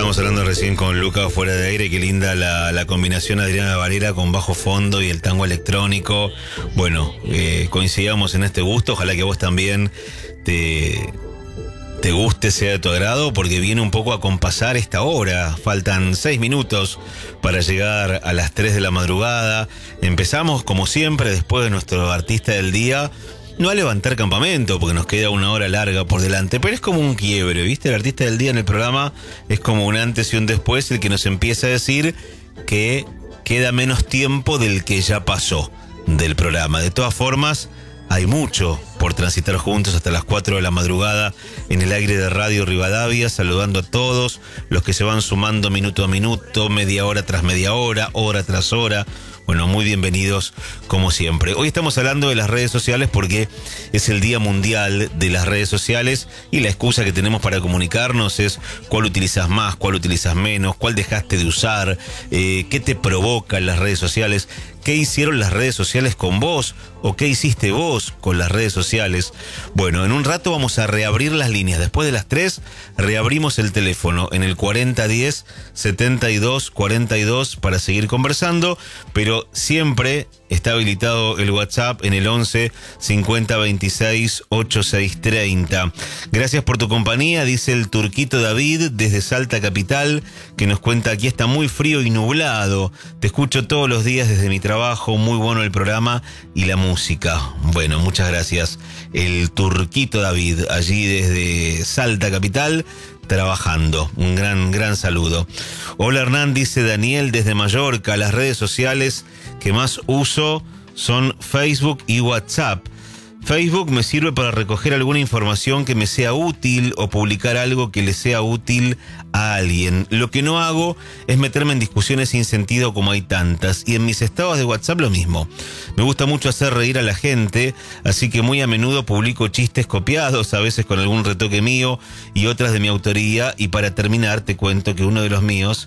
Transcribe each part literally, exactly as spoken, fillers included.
Estábamos hablando recién con Luca fuera de aire, qué linda la, la combinación Adriana Varela con bajo fondo y el tango electrónico. Bueno, eh, coincidamos en este gusto, ojalá que vos también te, te guste, sea de tu agrado, porque viene un poco a compasar esta hora. Faltan seis minutos para llegar a las tres de la madrugada. Empezamos como siempre después de nuestro artista del día. No a levantar campamento, porque nos queda una hora larga por delante, pero es como un quiebre, ¿viste? El artista del día en el programa es como un antes y un después, el que nos empieza a decir que queda menos tiempo del que ya pasó del programa. De todas formas, hay mucho por transitar juntos hasta las cuatro de la madrugada en el aire de Radio Rivadavia, saludando a todos los que se van sumando minuto a minuto, media hora tras media hora, hora tras hora. Bueno, muy bienvenidos como siempre. Hoy estamos hablando de las redes sociales porque es el Día Mundial de las Redes Sociales y la excusa que tenemos para comunicarnos es cuál utilizas más, cuál utilizas menos, cuál dejaste de usar, eh, qué te provocan las redes sociales, qué hicieron las redes sociales con vos o qué hiciste vos con las redes sociales. Bueno, en un rato vamos a reabrir las líneas. Después de las tres, reabrimos el teléfono en el cuarenta diez setenta y dos cuarenta y dos para seguir conversando, pero siempre está habilitado el WhatsApp en el once cincuenta veintiséis ochenta y seis treinta. Gracias por tu compañía, dice el Turquito David desde Salta Capital, que nos cuenta: aquí está muy frío y nublado. Te escucho todos los días desde mi trabajo, muy bueno el programa y la música. Bueno, muchas gracias. El Turquito David, allí desde Salta Capital, trabajando. Un gran, gran saludo. Hola Hernán, dice Daniel desde Mallorca. Las redes sociales que más uso son Facebook y WhatsApp. Facebook me sirve para recoger alguna información que me sea útil o publicar algo que le sea útil a alguien. Lo que no hago es meterme en discusiones sin sentido como hay tantas. Y en mis estados de WhatsApp lo mismo. Me gusta mucho hacer reír a la gente, así que muy a menudo publico chistes copiados, a veces con algún retoque mío y otras de mi autoría. Y para terminar te cuento que uno de los míos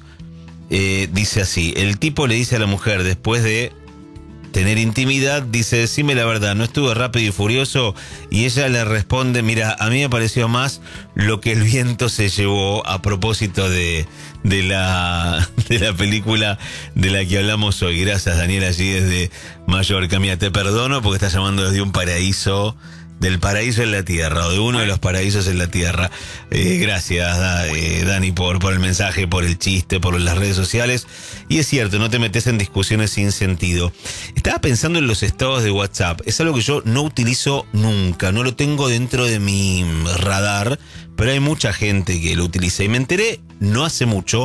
eh, dice así: el tipo le dice a la mujer después de tener intimidad, dice, decime la verdad, ¿no estuve rápido y furioso? Y ella le responde, mira, a mí me pareció más lo que el viento se llevó, a propósito de, de, la, de la película de la que hablamos hoy. Gracias, Daniel, allí desde Mallorca. Mira, te perdono porque estás llamando desde un paraíso, del paraíso en la tierra, o de uno de los paraísos en la tierra. Eh, gracias, da, eh, Dani, por, por el mensaje, por el chiste, por las redes sociales. Y es cierto, no te metes en discusiones sin sentido. Estaba pensando en los estados de WhatsApp. Es algo que yo no utilizo nunca, no lo tengo dentro de mi radar, pero hay mucha gente que lo utiliza. Y me enteré no hace mucho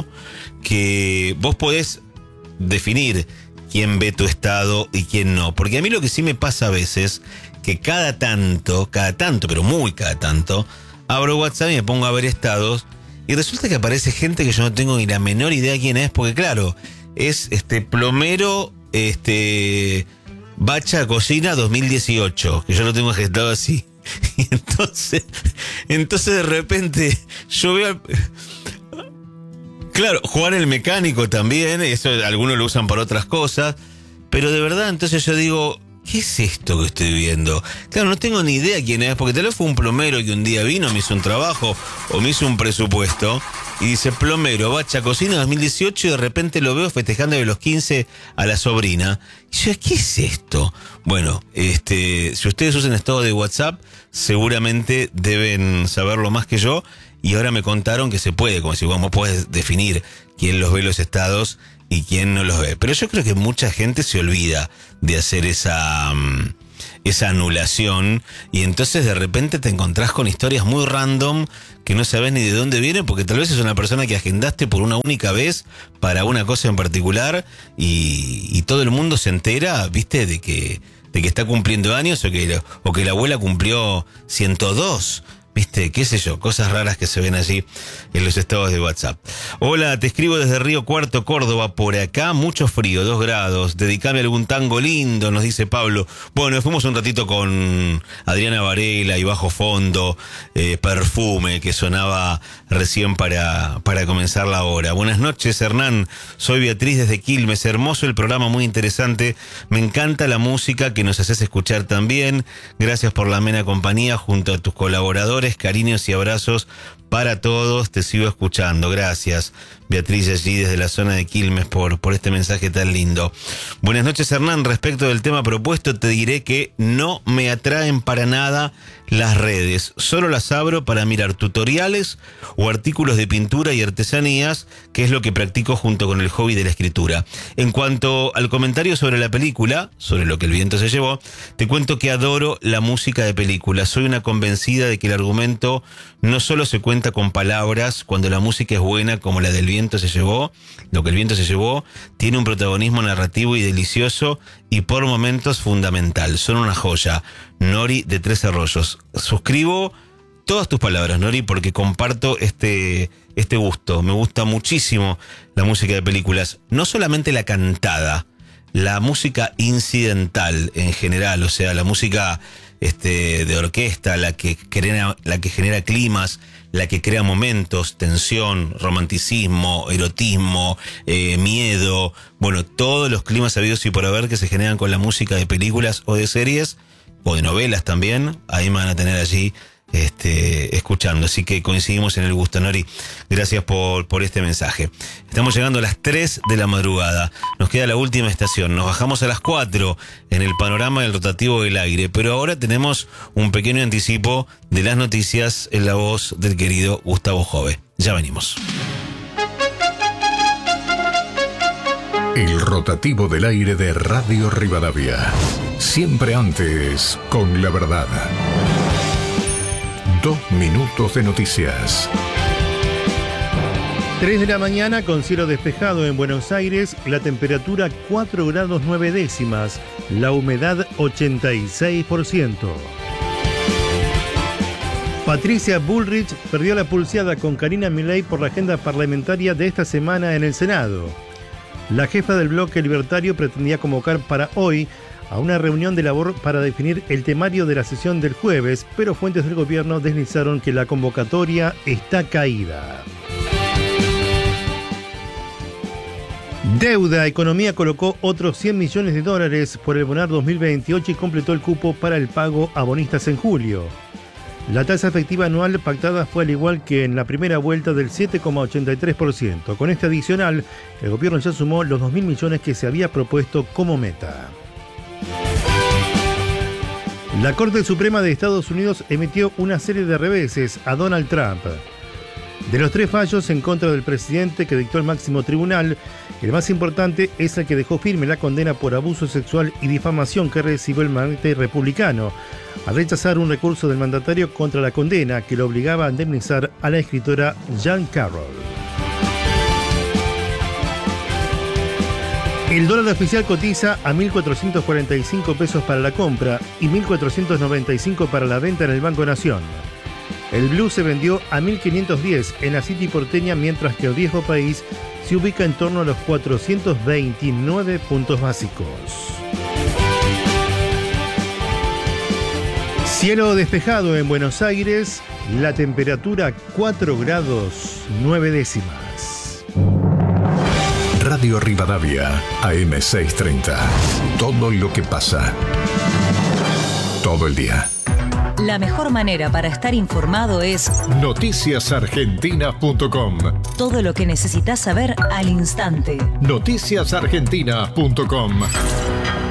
que vos podés definir quién ve tu estado y quién no. Porque a mí lo que sí me pasa a veces, que cada tanto, cada tanto, pero muy cada tanto, abro WhatsApp y me pongo a ver estados y resulta que aparece gente que yo no tengo ni la menor idea quién es, porque claro, es este plomero, este Bacha Cocina dos mil dieciocho, que yo lo tengo gestado así. Y entonces, entonces de repente yo veo... Claro, Juan el Mecánico también, eso algunos lo usan para otras cosas, pero de verdad, entonces yo digo, ¿qué es esto que estoy viendo? Claro, no tengo ni idea quién es, porque tal vez fue un plomero que un día vino, me hizo un trabajo o me hizo un presupuesto y dice plomero, Bacha Cocina dos mil dieciocho, y de repente lo veo festejando de los quince a la sobrina. Y yo, ¿qué es esto? Bueno, este, si ustedes usan estado de WhatsApp, seguramente deben saberlo más que yo. Y ahora me contaron que se puede, como si vos podés definir quién los ve los estados y quién no los ve. Pero yo creo que mucha gente se olvida de hacer esa, esa anulación y entonces de repente te encontrás con historias muy random que no sabés ni de dónde vienen, porque tal vez es una persona que agendaste por una única vez para una cosa en particular y, y todo el mundo se entera, viste, de que, de que está cumpliendo años o que, o que la abuela cumplió ciento dos. ¿Viste? ¿Qué sé yo? Cosas raras que se ven allí en los estados de WhatsApp. Hola, te escribo desde Río Cuarto, Córdoba. Por acá mucho frío, dos grados. Dedicame algún tango lindo, nos dice Pablo. Bueno, fuimos un ratito con Adriana Varela y bajo fondo, eh, Perfume, que sonaba recién para, para comenzar la hora. Buenas noches, Hernán. Soy Beatriz desde Quilmes. Hermoso el programa, muy interesante. Me encanta la música que nos haces escuchar también. Gracias por la amena compañía junto a tus colaboradores. Cariños y abrazos para todos, te sigo escuchando. Gracias, Beatriz, allí desde la zona de Quilmes, por, por este mensaje tan lindo. Buenas noches, Hernán. Respecto del tema propuesto, te diré que no me atraen para nada las redes. Solo las abro para mirar tutoriales o artículos de pintura y artesanías, que es lo que practico junto con el hobby de la escritura. En cuanto al comentario sobre la película, sobre lo que el viento se llevó, te cuento que adoro la música de película. Soy una convencida de que el argumento no solo se cuenta con palabras, cuando la música es buena, como la del viento se llevó, lo que el viento se llevó, tiene un protagonismo narrativo y delicioso y por momentos fundamental. Son una joya. Nori de Tres Arroyos. Suscribo todas tus palabras, Nori, porque comparto este, este gusto. Me gusta muchísimo la música de películas. No solamente la cantada, la música incidental en general, o sea, la música este, de orquesta, la que genera, la que genera climas, la que crea momentos, tensión, romanticismo, erotismo, eh, miedo, bueno, todos los climas habidos y por haber que se generan con la música de películas o de series, o de novelas también, ahí me van a tener allí este, escuchando. Así que coincidimos en el gusto, Nori. Gracias por, por este mensaje. Estamos llegando a las tres de la madrugada. Nos queda la última estación. Nos bajamos a las cuatro en el panorama del rotativo del aire. Pero ahora tenemos un pequeño anticipo de las noticias en la voz del querido Gustavo Jove. Ya venimos. El rotativo del aire de Radio Rivadavia. Siempre antes con la verdad. Dos minutos de noticias. tres de la mañana con cielo despejado en Buenos Aires, la temperatura cuatro grados nueve décimas, la humedad ochenta y seis por ciento. Patricia Bullrich perdió la pulseada con Karina Milei por la agenda parlamentaria de esta semana en el Senado. La jefa del bloque libertario pretendía convocar para hoy a una reunión de labor para definir el temario de la sesión del jueves, pero fuentes del gobierno deslizaron que la convocatoria está caída. Deuda. Economía colocó otros cien millones de dólares por el Bonar dos mil veintiocho y completó el cupo para el pago a bonistas en julio. La tasa efectiva anual pactada fue al igual que en la primera vuelta del siete coma ochenta y tres por ciento. Con este adicional, el gobierno ya sumó los dos mil millones que se había propuesto como meta. La Corte Suprema de Estados Unidos emitió una serie de reveses a Donald Trump. De los tres fallos en contra del presidente que dictó el máximo tribunal, el más importante es el que dejó firme la condena por abuso sexual y difamación que recibió el mandatario republicano, al rechazar un recurso del mandatario contra la condena que lo obligaba a indemnizar a la escritora Jan Carroll. El dólar oficial cotiza a mil cuatrocientos cuarenta y cinco pesos para la compra y mil cuatrocientos noventa y cinco para la venta en el Banco Nación. El blue se vendió a mil quinientos diez en la City porteña, mientras que el viejo país se ubica en torno a los cuatrocientos veintinueve puntos básicos. Cielo despejado en Buenos Aires, la temperatura cuatro grados nueve décimas. Radio Rivadavia, A M seiscientos treinta. Todo lo que pasa. Todo el día. La mejor manera para estar informado es noticias argentinas punto com. Todo lo que necesitas saber al instante. noticias argentinas punto com.